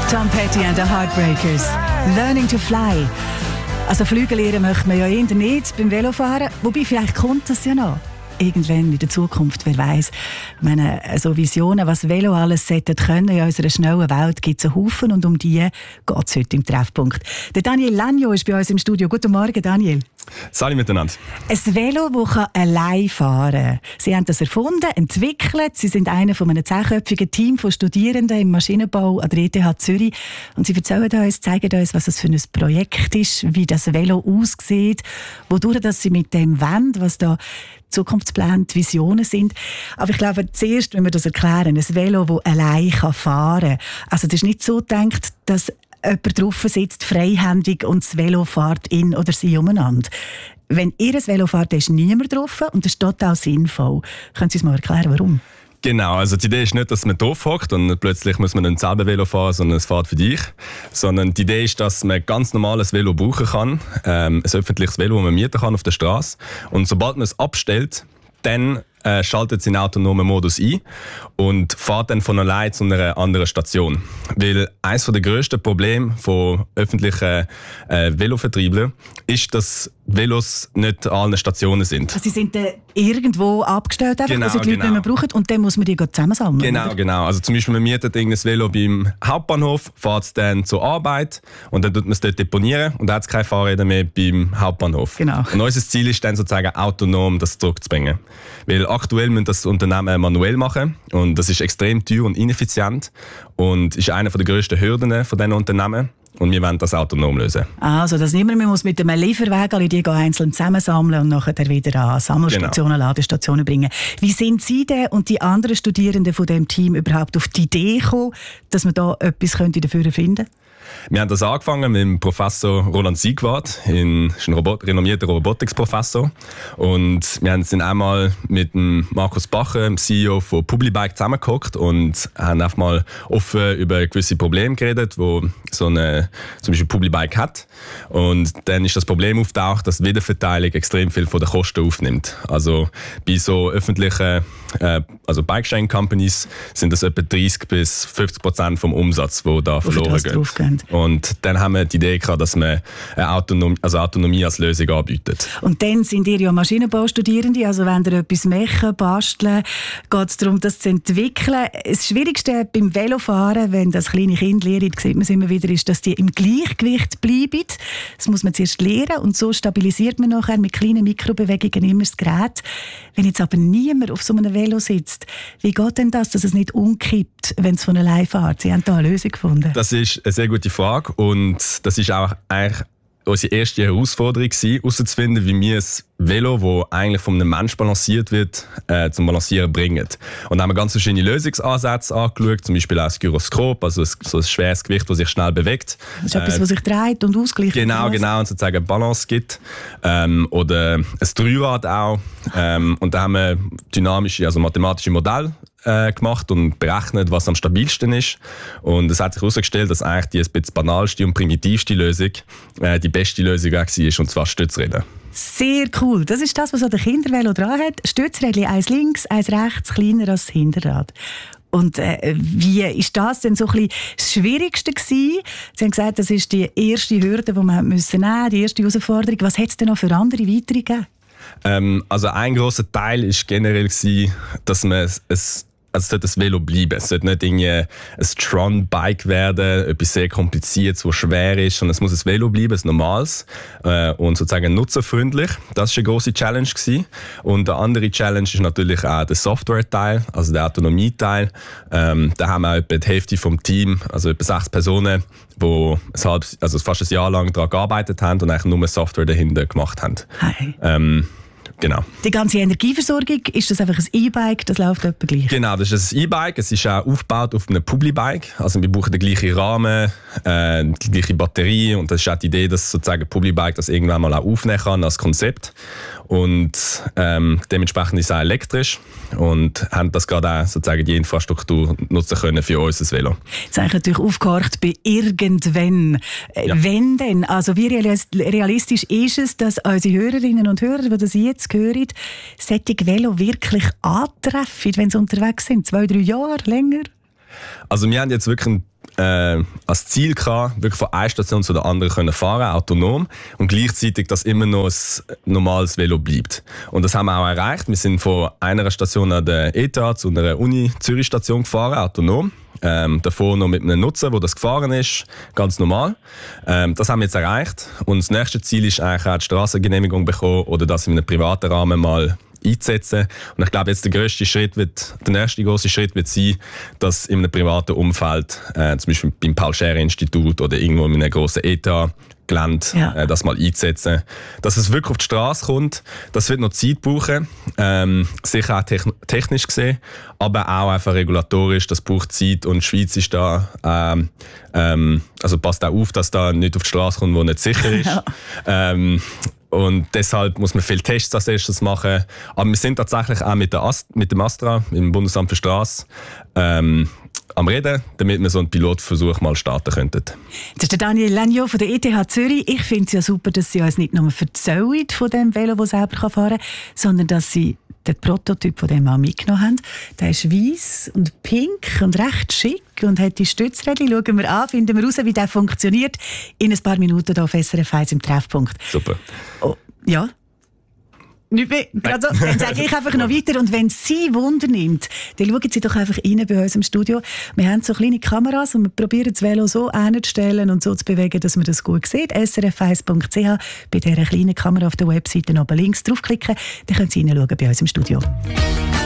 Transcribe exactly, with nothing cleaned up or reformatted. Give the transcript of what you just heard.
Tom Petty and the Heartbreakers. Learning to fly. Also Flüge lernen möchte man ja eher nicht beim Velofahren. Wobei, vielleicht kommt das ja noch. Irgendwann in der Zukunft, wer weiß. Ich meine, so Visionen, was Velo alles sollte können in unserer schnellen Welt, gibt es einen Haufen und um die geht es heute im Treffpunkt. Der Daniel Lagno ist bei uns im Studio. Guten Morgen, Daniel. Salut miteinander. Ein Velo, das allein fahren kann. Sie haben das erfunden, entwickelt. Sie sind einer von einem zehnköpfigen Team von Studierenden im Maschinenbau an der E T H Zürich. Und sie erzählen uns, zeigen uns, was das für ein Projekt ist, wie das Velo aussieht, wodurch dass sie mit dem wollen, was da Zukunftspläne, die Visionen sind. Aber ich glaube, zuerst, wenn wir das erklären, ein Velo, das allein fahren kann. Also das ist nicht so gedacht, dass jemand drauf sitzt, freihändig, und das Velo fährt in oder sie umeinander. Wenn ihr ein Velo fahrt, ist niemand drauf und das ist total sinnvoll. Können Sie uns mal erklären, warum? Genau, also die Idee ist nicht, dass man drauf hockt und plötzlich muss man ein selber Velo fahren, sondern es fährt für dich. Sondern die Idee ist, dass man ganz normales Velo brauchen kann, ähm, ein öffentliches Velo, das man mieten kann auf der Straße. Und sobald man es abstellt, dann äh, schaltet es in autonomen Modus ein und fährt dann von allein zu einer anderen Station. Weil eines der grössten Probleme von öffentlichen äh, Velovertrieblern ist, dass Velos nicht an allen Stationen sind. Also sie sind äh, irgendwo abgestellt, einfach, genau, also die Leute genau. nicht mehr brauchen, und dann muss man die zusammensammeln. Genau, oder? genau. Also zum Beispiel, man mietet irgendein Velo beim Hauptbahnhof, fährt es dann zur Arbeit und dann tut man es dort deponieren und dann hat es keine Fahrräder mehr beim Hauptbahnhof. Genau. Und unser Ziel ist dann sozusagen autonom, das zurückzubringen. Weil aktuell müssen das Unternehmen manuell machen und das ist extrem teuer und ineffizient und ist eine der grössten Hürden von diesen Unternehmen. Und wir wollen das autonom lösen. Also, dass niemand mehr muss mit einem Lieferwagen die einzeln zusammensammeln und nachher wieder an Sammelstationen, genau. Ladestationen bringen. Wie sind Sie denn und die anderen Studierenden von diesem Team überhaupt auf die Idee gekommen, dass man da etwas dafür finden könnte? Wir haben das angefangen mit dem Professor Roland Siegwart, ein Robot, renommierter Robotics-Professor. Und wir sind einmal mit dem Markus Bacher, dem C E O von Publibike, zusammengehockt und haben einfach mal offen über gewisse Probleme geredet, die so eine, zum Beispiel Publibike hat. Und dann ist das Problem auftaucht, dass die Wiederverteilung extrem viel von den Kosten aufnimmt. Also bei so öffentlichen äh, also Bike-Sharing-Companies sind das etwa dreißig bis fünfzig Prozent vom Umsatz, der da verloren geht. Und dann haben wir die Idee gehabt, dass man eine Autonomie, also Autonomie als Lösung anbietet. Und dann sind ihr ja Maschinenbaustudierende, also wenn ihr etwas machen, basteln, geht es darum, das zu entwickeln. Das Schwierigste beim Velofahren, wenn das kleine Kind lernt, sieht man es immer wieder, ist, dass die im Gleichgewicht bleiben. Das muss man zuerst lernen und so stabilisiert man nachher mit kleinen Mikrobewegungen immer das Gerät. Wenn jetzt aber niemand auf so einem Velo sitzt, wie geht denn das, dass es nicht umkippt, wenn es von allein fährt? Sie haben da eine Lösung gefunden. Das ist eine sehr gute Frage und das ist auch eigentlich unsere erste Herausforderung gewesen, herauszufinden, wie wir ein Velo, das eigentlich von einem Menschen balanciert wird, äh, zum Balancieren bringen. Und da haben wir ganz verschiedene Lösungsansätze angeschaut, zum Beispiel auch das Gyroskop, also ein, so ein schweres Gewicht, das sich schnell bewegt. Das ist äh, etwas, das sich dreht und ausgleicht. Genau, genau, und sozusagen eine Balance gibt. Ähm, oder ein Dreirad auch. Ähm, und da haben wir dynamische, also mathematische Modelle gemacht und berechnet, was am stabilsten ist. Und es hat sich herausgestellt, dass eigentlich die ein bisschen banalste und primitivste Lösung äh, die beste Lösung war, und zwar Stützräder. Sehr cool. Das ist das, was der Kindervelo dran hat. Stützrädchen, eins links, eins rechts, kleiner als das Hinterrad. Und äh, wie ist das denn so ein bisschen das Schwierigste gewesen? Sie haben gesagt, das ist die erste Hürde, die man müssen nehmen, die erste Herausforderung. Was hat es denn noch für andere weitere gegeben? Ähm, also ein grosser Teil war generell gewesen, dass man es Also es sollte ein Velo bleiben. Es sollte nicht irgendwie ein Tron-Bike werden, etwas sehr Kompliziertes, das schwer ist, sondern es muss ein Velo bleiben, ein normales äh, und sozusagen nutzerfreundlich. Das war eine grosse Challenge gewesen. Und eine andere Challenge ist natürlich auch der Software-Teil, also der Autonomie-Teil. Ähm, da haben wir auch etwa die Hälfte vom Team, also etwa sechs Personen, die ein halb, also fast ein Jahr lang daran gearbeitet haben und eigentlich nur Software dahinter gemacht haben. Hi. Ähm, Genau. Die ganze Energieversorgung, ist das einfach ein E-Bike, das läuft etwa gleich? Genau, das ist ein E-Bike. Es ist auch aufgebaut auf einem Publibike. Also wir brauchen den gleichen Rahmen, äh, die gleiche Batterie und das ist auch die Idee, dass sozusagen Publibike das irgendwann mal auch aufnehmen kann als Konzept. Und ähm, dementsprechend ist es auch elektrisch und haben das gerade auch sozusagen die Infrastruktur nutzen können für unser Velo. Jetzt habe ich natürlich aufgehört bei irgendwann. Ja. Wenn denn? Also wie realistisch ist es, dass unsere Hörerinnen und Hörer, die das jetzt hören, solche Velo wirklich antreffen, wenn sie unterwegs sind? Zwei, drei Jahre, länger? Also wir haben jetzt wirklich einen äh, als Ziel gehabt, wirklich von einer Station zu der anderen können fahren, autonom, und gleichzeitig, dass immer noch ein normales Velo bleibt. Und das haben wir auch erreicht. Wir sind von einer Station an der E T H zu einer Uni-Zürich-Station gefahren, autonom. Ähm, davor noch mit einem Nutzer, der das gefahren ist, ganz normal. Ähm, das haben wir jetzt erreicht. Und das nächste Ziel ist eigentlich auch die Strassengenehmigung bekommen oder das in einem privaten Rahmen mal einzusetzen. Und ich glaube, jetzt der grösste Schritt wird, der nächste große Schritt wird sein, dass in einem privaten Umfeld, äh, zum Beispiel beim Paul-Scherrer-Institut oder irgendwo in einem grossen E T H, Gelände, ja. äh, das mal einzusetzen. Dass es wirklich auf die Straße kommt, das wird noch Zeit brauchen, ähm, sicher auch techn- technisch gesehen, aber auch einfach regulatorisch, das braucht Zeit und die Schweiz ist da, ähm, ähm, also passt auch auf, dass da nicht auf die Straße kommt, wo nicht sicher ist. Ja. Ähm, Und deshalb muss man viele Tests als erstes machen. Aber wir sind tatsächlich auch mit, der Ast- mit dem Astra, im Bundesamt für Straße, ähm, am Reden, damit wir so einen Pilotversuch mal starten könnten. Das ist der Daniel Lenjo von der E T H Zürich. Ich finde es ja super, dass Sie uns nicht nur erzählen von dem Velo, das selber fahren kann, sondern dass Sie den Prototyp von dem auch mitgenommen haben. Der ist weiss und pink und recht schick und hat die Stützrädchen. Schauen wir an, finden wir raus, wie der funktioniert. In ein paar Minuten hier auf S R F eins im Treffpunkt. Super. Oh, ja. Nicht mehr. Also, dann sage ich einfach noch weiter. Und wenn es Sie Wunder nimmt, dann schauen Sie doch einfach rein bei uns im Studio. Wir haben so kleine Kameras und wir probieren das Velo so hinzustellen und so zu bewegen, dass man das gut sieht. S R F eins Punkt C H, bei dieser kleinen Kamera auf der Webseite oben links draufklicken, dann können Sie reinschauen bei uns im Studio.